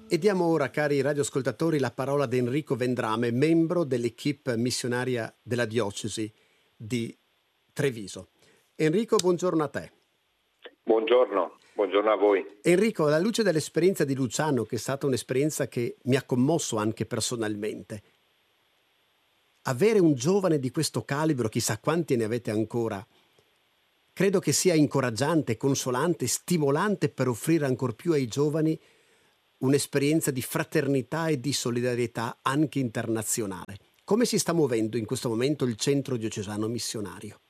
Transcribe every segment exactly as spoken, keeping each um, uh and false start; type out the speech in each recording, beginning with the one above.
E diamo ora, cari radioascoltatori, la parola ad Enrico Vendrame, membro dell'equipe missionaria della diocesi di Treviso. Enrico, buongiorno a te. Buongiorno, buongiorno a voi. Enrico, alla luce dell'esperienza di Luciano, che è stata un'esperienza che mi ha commosso anche personalmente, avere un giovane di questo calibro, chissà quanti ne avete ancora, credo che sia incoraggiante, consolante, stimolante per offrire ancor più ai giovani un'esperienza di fraternità e di solidarietà anche internazionale. Come si sta muovendo in questo momento il centro diocesano missionario?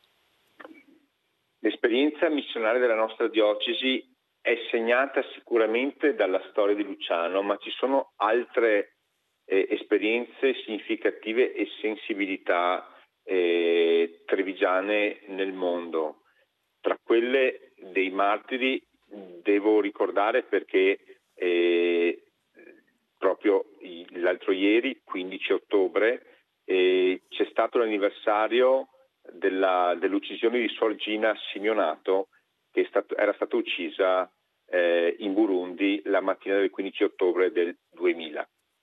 L'esperienza missionaria della nostra diocesi è segnata sicuramente dalla storia di Luciano, ma ci sono altre eh, esperienze significative e sensibilità eh, trevigiane nel mondo. Tra quelle dei martiri devo ricordare perché eh, proprio l'altro ieri, quindici ottobre, eh, c'è stato l'anniversario della, dell'uccisione di Suor Gina Simeonato, che è stato, era stata uccisa eh, in Burundi la mattina del quindici ottobre del duemila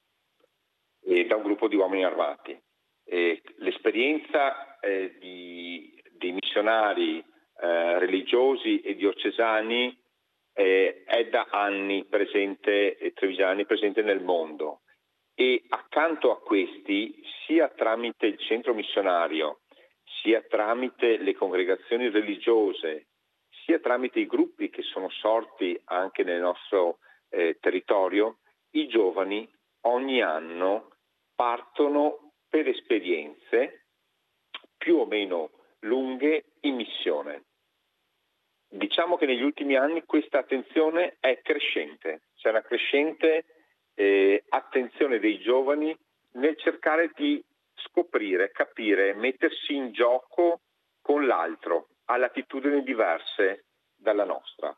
eh, da un gruppo di uomini armati. Eh, l'esperienza eh, di, dei missionari eh, religiosi e diocesani eh, è da anni presente, eh, trevigiani presente nel mondo, e accanto a questi, sia tramite il centro missionario, sia tramite le congregazioni religiose, sia tramite i gruppi che sono sorti anche nel nostro eh, territorio, i giovani ogni anno partono per esperienze più o meno lunghe in missione. Diciamo che negli ultimi anni questa attenzione è crescente, c'è una crescente eh, attenzione dei giovani nel cercare di scoprire, capire, mettersi in gioco con l'altro a latitudini diverse dalla nostra.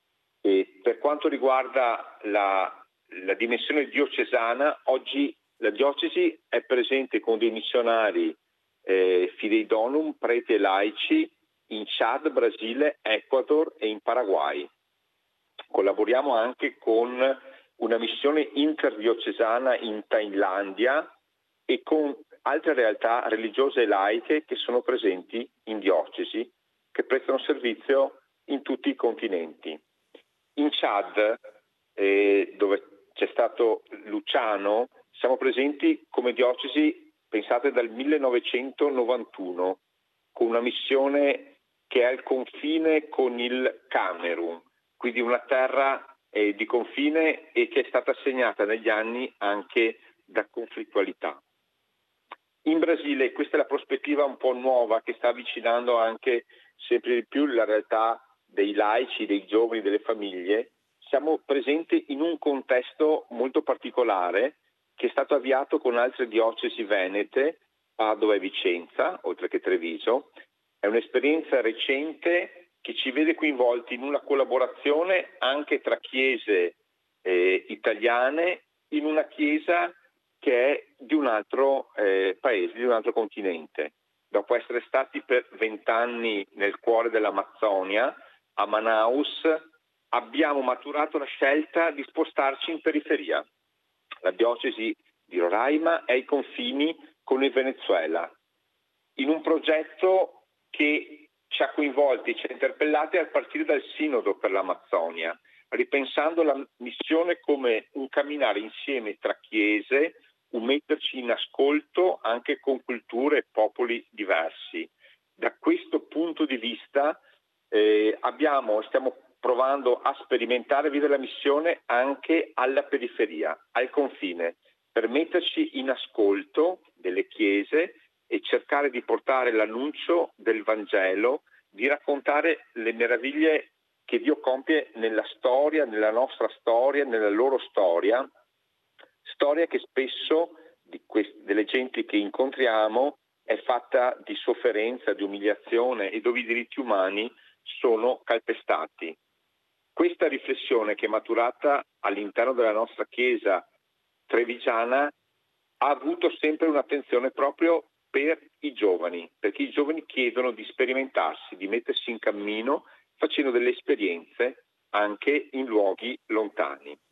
E per quanto riguarda la, la dimensione diocesana, oggi la diocesi è presente con dei missionari eh, fidei donum, preti e laici in Chad, Brasile, Ecuador e in Paraguay. Collaboriamo anche con una missione interdiocesana in Thailandia e con altre realtà religiose e laiche che sono presenti in diocesi, che prestano servizio in tutti i continenti. In Chad, eh, dove c'è stato Luciano, siamo presenti come diocesi, pensate, dal millenovecentonovantuno, con una missione che è al confine con il Camerun, quindi una terra eh, di confine e che è stata segnata negli anni anche da conflittualità. In Brasile, questa è la prospettiva un po' nuova che sta avvicinando anche sempre di più la realtà dei laici, dei giovani, delle famiglie. Siamo presenti in un contesto molto particolare che è stato avviato con altre diocesi venete, Padova e Vicenza, oltre che Treviso. È un'esperienza recente che ci vede coinvolti in una collaborazione anche tra chiese eh, italiane in una chiesa che è di un altro eh, paese, di un altro continente. Dopo essere stati per vent'anni nel cuore dell'Amazzonia, a Manaus, abbiamo maturato la scelta di spostarci in periferia. La diocesi di Roraima è ai confini con il Venezuela, in un progetto che ci ha coinvolti, ci ha interpellati a partire dal Sinodo per l'Amazzonia, ripensando la missione come un camminare insieme tra chiese, un metterci in ascolto anche con culture e popoli diversi. Da questo punto di vista eh, abbiamo, stiamo provando a sperimentare e vivere la missione anche alla periferia, al confine, per metterci in ascolto delle chiese e cercare di portare l'annuncio del Vangelo, di raccontare le meraviglie che Dio compie nella storia, nella nostra storia, nella loro storia, storia che spesso di queste, delle genti che incontriamo è fatta di sofferenza, di umiliazione e dove i diritti umani sono calpestati. Questa riflessione che è maturata all'interno della nostra Chiesa trevigiana ha avuto sempre un'attenzione proprio per i giovani, perché i giovani chiedono di sperimentarsi, di mettersi in cammino, facendo delle esperienze anche in luoghi lontani.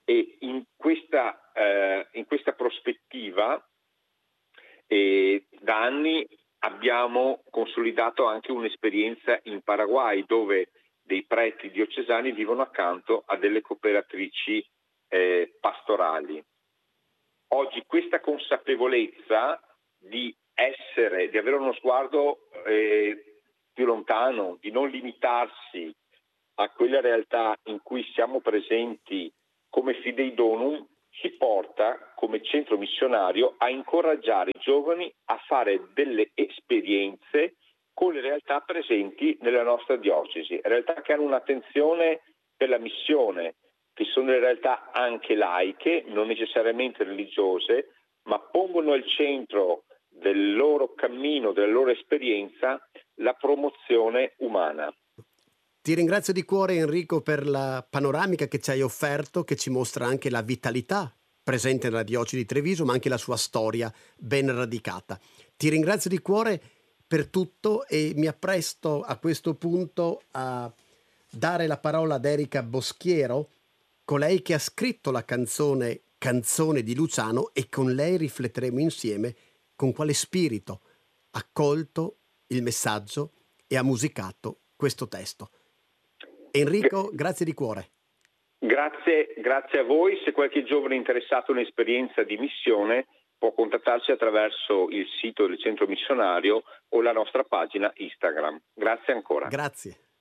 E in questa, eh, in questa prospettiva eh, da anni abbiamo consolidato anche un'esperienza in Paraguay, dove dei preti diocesani vivono accanto a delle cooperatrici eh, pastorali. Oggi questa consapevolezza di essere, di avere uno sguardo eh, più lontano, di non limitarsi a quella realtà in cui siamo presenti come Fidei Donum, ci porta come centro missionario a incoraggiare i giovani a fare delle esperienze con le realtà presenti nella nostra diocesi, realtà che hanno un'attenzione per la missione, che sono le realtà anche laiche, non necessariamente religiose, ma pongono al centro del loro cammino, della loro esperienza, la promozione umana. Ti ringrazio di cuore, Enrico, per la panoramica che ci hai offerto, che ci mostra anche la vitalità presente nella diocesi di Treviso, ma anche la sua storia ben radicata. Ti ringrazio di cuore per tutto e mi appresto a questo punto a dare la parola ad Erika Boschiero, colei che ha scritto la canzone Canzone di Luciano, e con lei rifletteremo insieme con quale spirito ha colto il messaggio e ha musicato questo testo. Enrico, grazie di cuore. Grazie, grazie a voi. Se qualche giovane è interessato in un'esperienza di missione può contattarci attraverso il sito del centro missionario o la nostra pagina Instagram. Grazie ancora. Grazie.